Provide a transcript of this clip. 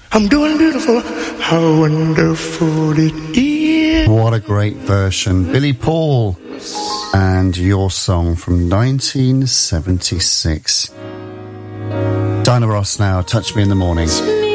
I'm doing beautiful. How wonderful it is. What a great version. Billy Paul and Your Song from 1976. Diana Ross now, Touch Me in the Morning.